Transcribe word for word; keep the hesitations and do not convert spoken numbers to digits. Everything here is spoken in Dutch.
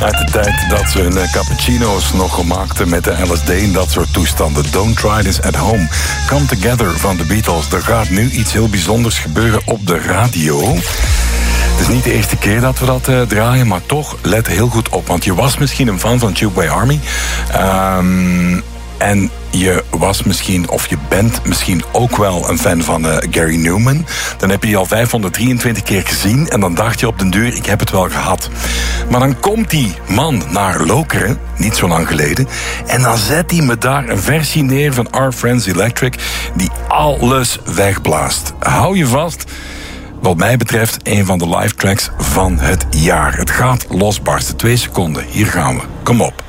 Uit de tijd dat ze hun cappuccino's nog maakten met de L S D en dat soort toestanden. Don't try this at home. Come Together van de Beatles. Er gaat nu iets heel bijzonders gebeuren op de radio. Het is niet de eerste keer dat we dat uh, draaien, maar toch, let heel goed op. Want je was misschien een fan van Tubeway Army. Um, en je was misschien, of je bent misschien ook wel een fan van uh, Gary Numan. Dan heb je die al vijfhonderddrieëntwintig keer gezien en dan dacht je op den duur, ik heb het wel gehad. Maar dan komt die man naar Lokeren, niet zo lang geleden, en dan zet hij me daar een versie neer van Our Friends Electric die alles wegblaast. Hou je vast. Wat mij betreft een van de live tracks van het jaar. Het gaat losbarsten. Twee seconden. Hier gaan we. Kom op.